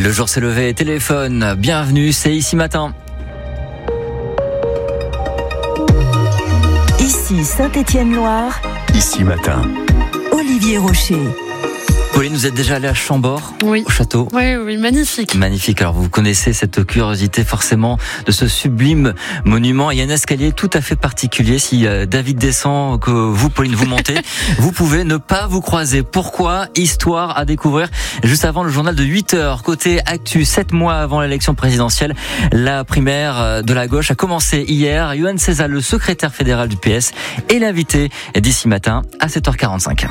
Le jour s'est levé, téléphone, bienvenue, c'est Ici Matin. Ici Saint-Étienne-Loire. Ici Matin. Olivier Rocher. Pauline, vous êtes déjà allée à Chambord, oui. Au château? Oui, magnifique. Magnifique. Alors, vous connaissez cette curiosité forcément de ce sublime monument. Il y a un escalier tout à fait particulier. Si David descend, que vous, Pauline, vous montez, vous pouvez ne pas vous croiser. Pourquoi? Histoire à découvrir. Juste avant le journal de 8h. Côté actu, 7 mois avant l'élection présidentielle, la primaire de la gauche a commencé hier. Yohann Seza, le secrétaire fédéral du PS, est l'invité d'Ici Matin à 7h45.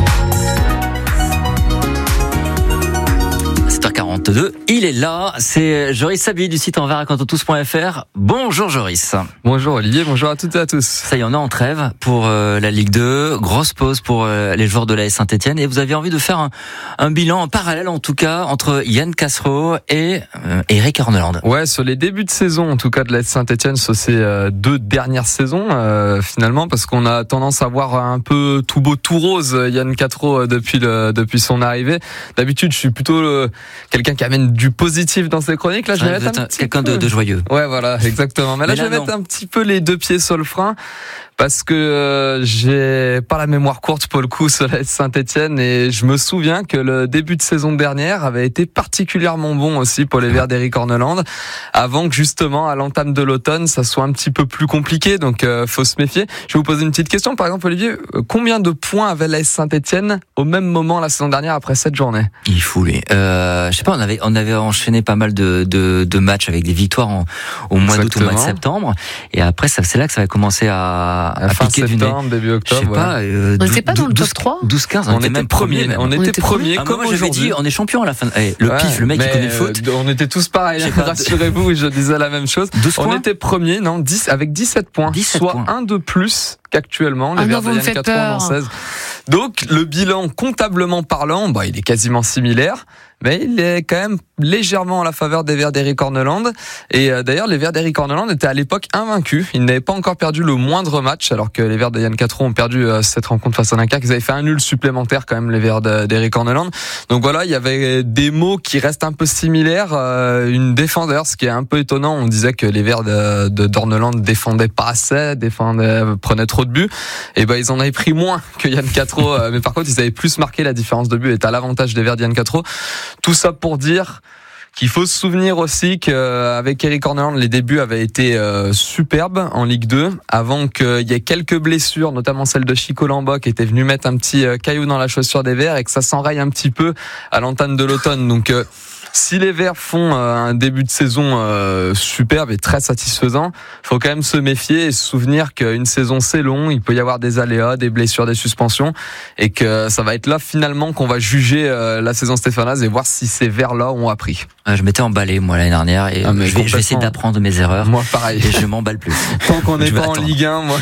7h42, il est là, c'est Joris Sabi du site envers-racontons-tous.fr. Bonjour Joris. Bonjour Olivier, bonjour à toutes et à tous. Ça y est, on est en trêve pour la Ligue 2, grosse pause pour les joueurs de l'AS Saint-Etienne, et vous avez envie de faire un bilan en parallèle en tout cas entre Yann Cassereau et Eric Orneland. Ouais, sur les débuts de saison en tout cas de l'AS Saint-Etienne, sur ces 2 dernières saisons finalement, parce qu'on a tendance à voir un peu tout beau tout rose Yann Cassereau depuis son arrivée. D'habitude je suis plutôt quelqu'un qui amène du positif dans ses chroniques. Là, je vais mettre quelqu'un de joyeux. Ouais, voilà, exactement. Mais là, je vais mettre un petit peu les 2 pieds sur le frein. Parce que j'ai pas la mémoire courte pour le coup sur la Saint-Etienne, et je me souviens que le début de saison dernière avait été particulièrement bon aussi pour les Verts d'Eric Orneland, avant que justement à l'entame de l'automne ça soit un petit peu plus compliqué, donc faut se méfier. Je vais vous poser une petite question, par exemple Olivier, combien de points avait la Saint-Etienne au même moment la saison dernière après 7 journées? Il foulait. Je sais pas, on avait enchaîné pas mal de matchs avec des victoires au mois d'août, au mois de septembre, et après c'est là que ça va commencer à fin piquer septembre, début octobre. Je sais pas, on n'était pas dans le top 3 12-15, on était même premier. On était premier comme moi j'avais dit, on est champion à la fin. Pif, le mec qui connaît le foot. On était tous pareils, rassurez-vous, je disais la même chose. On était premier, avec 17 points, soit un de plus qu'actuellement, les Verts de Yann Cassereau en 16. Donc, le bilan, comptablement parlant, il est quasiment similaire, mais il est quand même légèrement à la faveur des Verts d'Eric Orneland. Et d'ailleurs, les Verts d'Eric Orneland étaient à l'époque invaincus. Ils n'avaient pas encore perdu le moindre match, alors que les Verts de Yann Cassereau ont perdu cette rencontre face à Dunkerque. Ils avaient fait un nul supplémentaire quand même, les Verts d'Eric Orneland. Donc voilà, il y avait des mots qui restent un peu similaires. Une défense, d'ailleurs, ce qui est un peu étonnant, on disait que les Verts d'Orneland défendaient pas assez, prenaient trop de buts. Et ils en avaient pris moins que Yann Cassereau. Mais par contre, ils avaient plus marqué, la différence de but est à l'avantage des Verts de Yann Cassereau. Tout ça pour dire qu'il faut se souvenir aussi qu'avec Eric Orneland, les débuts avaient été superbes en Ligue 2, avant qu'il y ait quelques blessures, notamment celle de Chico Lamba, qui était venu mettre un petit caillou dans la chaussure des Verts, et que ça s'enraye un petit peu à l'entame de l'automne. Donc si les Verts font un début de saison superbe et très satisfaisant, faut quand même se méfier et se souvenir qu'une saison c'est long, il peut y avoir des aléas, des blessures, des suspensions, et que ça va être là finalement qu'on va juger la saison stéphanoise et voir si ces Verts-là ont appris. Je m'étais emballé moi l'année dernière, et je vais essayer d'apprendre de mes erreurs. Moi pareil. Et je m'emballe plus. Tant qu'on n'est pas en Ligue 1, moi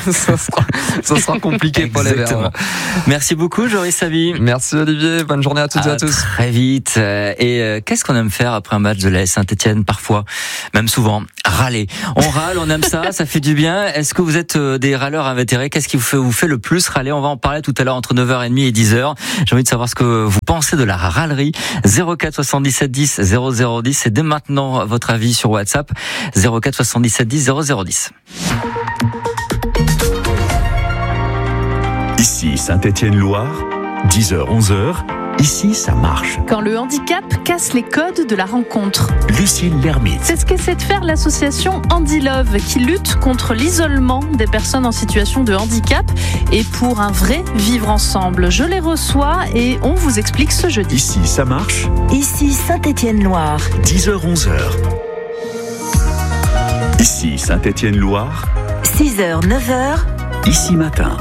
ça sera compliqué pour les Verts. Merci beaucoup Joris Sabi. Merci Olivier, bonne journée à toutes et à tous. Très vite. Et qu'est-ce qu'on aime faire après un match de l'AS Saint-Etienne? Parfois, même souvent, râler. On râle, on aime ça, ça fait du bien. Est-ce que vous êtes des râleurs invétérés? Qu'est-ce qui vous fait le plus râler? On va en parler tout à l'heure entre 9h30 et 10h. J'ai envie de savoir ce que vous pensez de la râlerie. 04 77 10 00 10. C'est dès maintenant votre avis sur WhatsApp. 04 77 10 00 10. Ici Saint-Étienne-Loire, 10h, 11h. Ici, ça marche. Quand le handicap casse les codes de la rencontre. Lucille Lermite. C'est ce qu'essaie de faire l'association Handi Love, qui lutte contre l'isolement des personnes en situation de handicap et pour un vrai vivre ensemble. Je les reçois et on vous explique ce jeudi. Ici, ça marche. Ici Saint-Étienne-Loire. 10h, 11h. Ici Saint-Étienne-Loire. 6h, 9h. Ici matin.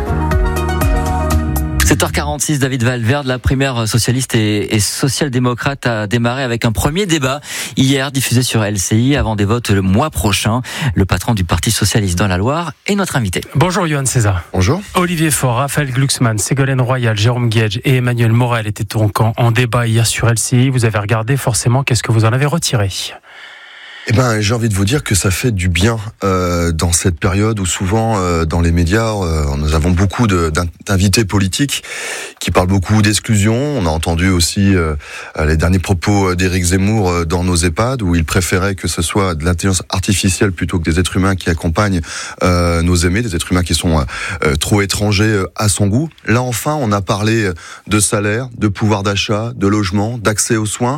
7h46, David Valverde, la primaire socialiste et social-démocrate a démarré avec un premier débat hier diffusé sur LCI avant des votes le mois prochain. Le patron du Parti socialiste dans la Loire est notre invité. Bonjour Yohann Seza. Bonjour. Olivier Faure, Raphaël Glucksmann, Ségolène Royal, Jérôme Guedj et Emmanuel Morel étaient donc en débat hier sur LCI. Vous avez regardé forcément, qu'est-ce que vous en avez retiré ? J'ai envie de vous dire que ça fait du bien dans cette période où souvent dans les médias nous avons beaucoup d'invités politiques qui parlent beaucoup d'exclusion. On a entendu aussi les derniers propos d'Éric Zemmour dans nos EHPAD où il préférait que ce soit de l'intelligence artificielle plutôt que des êtres humains qui accompagnent nos aimés, des êtres humains qui sont trop étrangers à son goût. Là enfin, on a parlé de salaire, de pouvoir d'achat, de logement, d'accès aux soins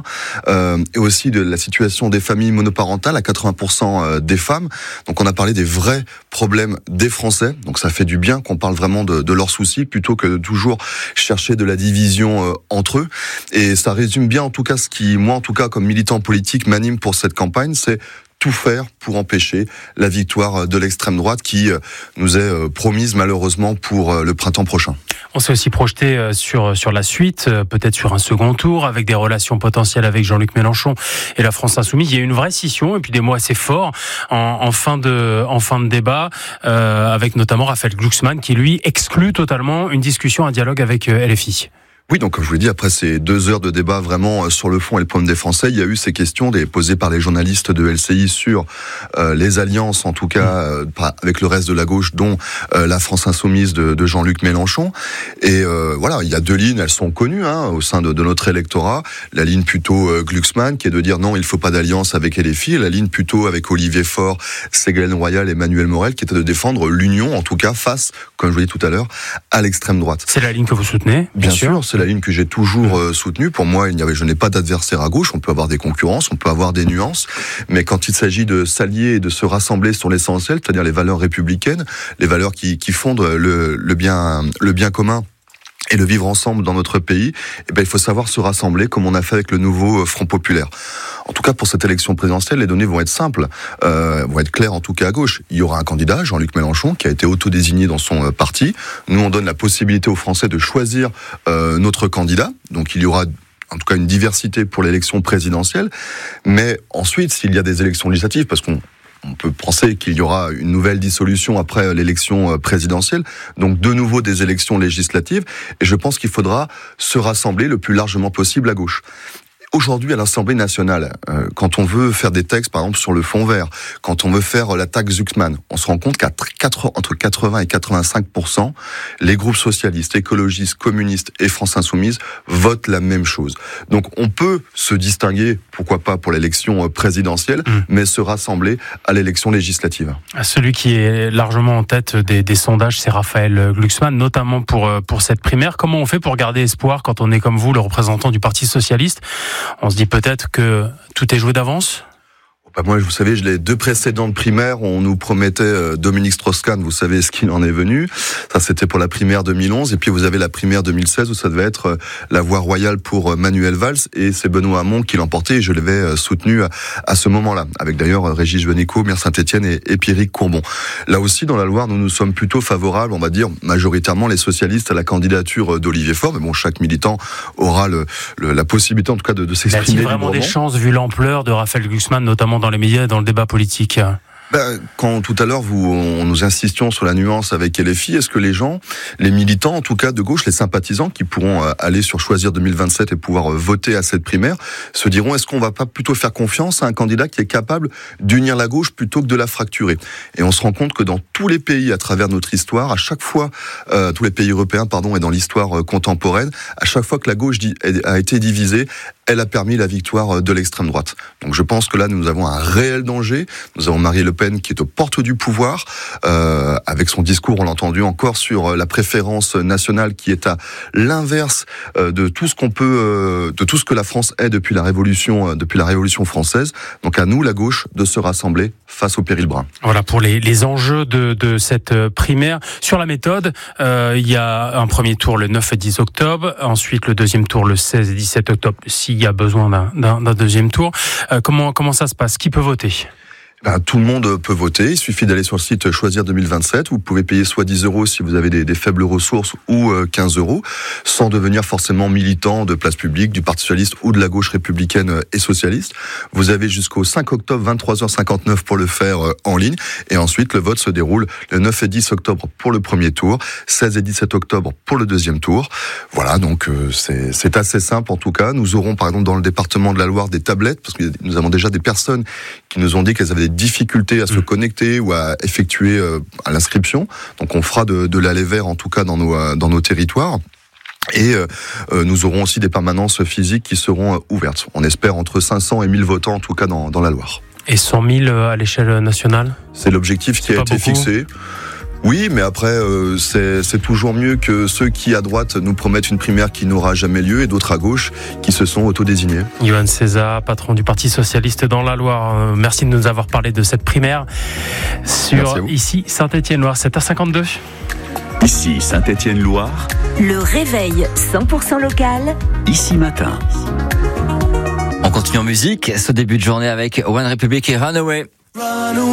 et aussi de la situation des familles monoparentales à 80% des femmes. Donc on a parlé des vrais problèmes des Français. Donc ça fait du bien qu'on parle vraiment de leurs soucis plutôt que de toujours chercher de la division entre eux. Et ça résume bien en tout cas ce qui, moi en tout cas comme militant politique, m'anime pour cette campagne, c'est tout faire pour empêcher la victoire de l'extrême droite qui nous est promise malheureusement pour le printemps prochain. On s'est aussi projeté sur la suite, peut-être sur un second tour, avec des relations potentielles avec Jean-Luc Mélenchon et la France Insoumise. Il y a eu une vraie scission et puis des mots assez forts en fin de débat, avec notamment Raphaël Glucksmann qui lui exclut totalement une discussion, un dialogue avec LFI. Oui, donc comme je vous l'ai dit, après ces 2 heures de débat vraiment sur le fond et le problème des Français, il y a eu ces questions posées par les journalistes de LCI sur les alliances, en tout cas avec le reste de la gauche, dont la France Insoumise de Jean-Luc Mélenchon. Et voilà, il y a 2 lignes, elles sont connues au sein de notre électorat. La ligne plutôt Glucksmann, qui est de dire non, il faut pas d'alliance avec LFI. La ligne plutôt avec Olivier Faure, Ségolène Royal et Manuel Morel, qui était de défendre l'union, en tout cas face, comme je vous l'ai dit tout à l'heure, à l'extrême droite. C'est la ligne que vous soutenez, bien sûr. C'est la ligne que j'ai toujours soutenue. Pour moi, je n'ai pas d'adversaire à gauche. On peut avoir des concurrences, on peut avoir des nuances, mais quand il s'agit de s'allier et de se rassembler sur l'essentiel, c'est-à-dire les valeurs républicaines, les valeurs qui fondent le bien commun et le vivre ensemble dans notre pays, il faut savoir se rassembler comme on a fait avec le nouveau Front Populaire. En tout cas, pour cette élection présidentielle, les données vont être simples, vont être claires en tout cas à gauche. Il y aura un candidat, Jean-Luc Mélenchon, qui a été autodésigné dans son parti. Nous, on donne la possibilité aux Français de choisir notre candidat. Donc il y aura en tout cas une diversité pour l'élection présidentielle. Mais ensuite, s'il y a des élections législatives, parce qu'on peut penser qu'il y aura une nouvelle dissolution après l'élection présidentielle, donc de nouveau des élections législatives, et je pense qu'il faudra se rassembler le plus largement possible à gauche. Aujourd'hui, à l'Assemblée nationale, quand on veut faire des textes, par exemple, sur le fonds vert, quand on veut faire la taxe Glucksmann, on se rend compte entre 80 et 85%, les groupes socialistes, écologistes, communistes et France Insoumise votent la même chose. Donc, on peut se distinguer, pourquoi pas pour l'élection présidentielle, mais se rassembler à l'élection législative. Celui qui est largement en tête des sondages, c'est Raphaël Glucksmann, notamment pour cette primaire. Comment on fait pour garder espoir quand on est comme vous, le représentant du Parti socialiste ? On se dit peut-être que tout est joué d'avance ? Moi, vous savez, les 2 précédentes primaires, on nous promettait Dominique Strauss-Kahn, vous savez ce qu'il en est venu. Ça, c'était pour la primaire 2011. Et puis, vous avez la primaire 2016 où ça devait être la voie royale pour Manuel Valls. Et c'est Benoît Hamon qui l'emportait et je l'avais soutenu à ce moment-là. Avec d'ailleurs Régis Juanico, maire Saint-Étienne et Pierrick Courbon. Là aussi, dans la Loire, nous sommes plutôt favorables, on va dire, majoritairement les socialistes à la candidature d'Olivier Faure. Mais bon, chaque militant aura la possibilité, en tout cas, de s'exprimer. Il y a vraiment des chances, vu l'ampleur de Raphaël Glucksmann, notamment dans les médias et dans le débat politique? Quand tout à l'heure nous insistions sur la nuance avec LFI, est-ce que les gens, les militants en tout cas de gauche, les sympathisants qui pourront aller sur Choisir 2027 et pouvoir voter à cette primaire, se diront est-ce qu'on va pas plutôt faire confiance à un candidat qui est capable d'unir la gauche plutôt que de la fracturer? Et on se rend compte que dans tous les pays à travers notre histoire, à chaque fois, tous les pays européens et dans l'histoire contemporaine, à chaque fois que la gauche a été divisée, elle a permis la victoire de l'extrême droite. Donc je pense que là, nous avons un réel danger. Nous avons Marine Le Pen qui est aux portes du pouvoir, avec son discours, on l'a entendu encore, sur la préférence nationale qui est à l'inverse de tout ce de tout ce que la France est depuis la Révolution française. Donc à nous, la gauche, de se rassembler face au péril brun. Voilà pour les enjeux de cette primaire. Sur la méthode, il y a un premier tour le 9 et 10 octobre, ensuite le deuxième tour le 16 et 17 octobre, s'il y a besoin d'un deuxième tour. Comment ça se passe? Qui peut voter? Tout le monde peut voter. Il suffit d'aller sur le site Choisir 2027. Vous pouvez payer soit 10 € si vous avez des faibles ressources ou 15 €, sans devenir forcément militant de Place Publique, du Parti Socialiste ou de la gauche républicaine et socialiste. Vous avez jusqu'au 5 octobre, 23h59 pour le faire en ligne. Et ensuite, le vote se déroule le 9 et 10 octobre pour le premier tour, 16 et 17 octobre pour le deuxième tour. Voilà, donc c'est assez simple en tout cas. Nous aurons par exemple dans le département de la Loire des tablettes, parce que nous avons déjà des personnes qui nous ont dit qu'elles avaient des difficultés à se connecter ou à effectuer à l'inscription. Donc on fera de l'aller vers en tout cas dans nos territoires. Et nous aurons aussi des permanences physiques qui seront ouvertes. On espère entre 500 et 1000 votants en tout cas dans la Loire. Et 100 000 à l'échelle nationale ? C'est l'objectif qui a été fixé. Oui, mais après, c'est toujours mieux que ceux qui, à droite, nous promettent une primaire qui n'aura jamais lieu et d'autres à gauche qui se sont autodésignés. Yohann César, patron du Parti Socialiste dans la Loire. Merci de nous avoir parlé de cette primaire sur ici Saint-Étienne-Loire, 7h52. Ici Saint-Étienne-Loire. Le réveil 100% local. Ici matin. On continue en musique, ce début de journée avec One Republic et Runaway.